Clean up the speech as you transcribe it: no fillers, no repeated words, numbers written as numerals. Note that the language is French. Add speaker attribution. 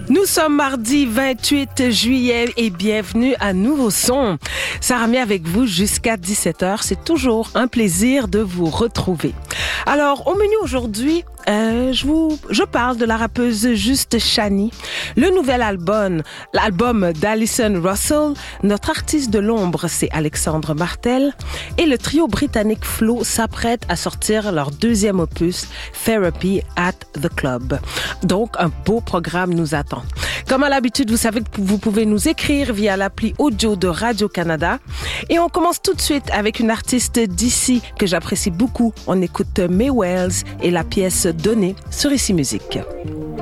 Speaker 1: Nous sommes mardi 28 juillet et bienvenue à Nouveau Son. Sarah Mia avec vous jusqu'à 17h. C'est toujours un plaisir de vous retrouver. Alors, au menu aujourd'hui, je parle de la rappeuse Juste Chani, le nouvel l'album d'Alison Russell, notre artiste de l'ombre, c'est Alexandre Martel, et le trio britannique Flo s'apprête à sortir leur deuxième opus, Therapy at the Club. Donc, un beau programme nous attend. Comme à l'habitude, vous savez que vous pouvez nous écrire via l'appli audio de Radio-Canada. Et on commence tout de suite avec une artiste d'ici que j'apprécie beaucoup. On écoute May Wells et la pièce Donnée sur Ici Musique.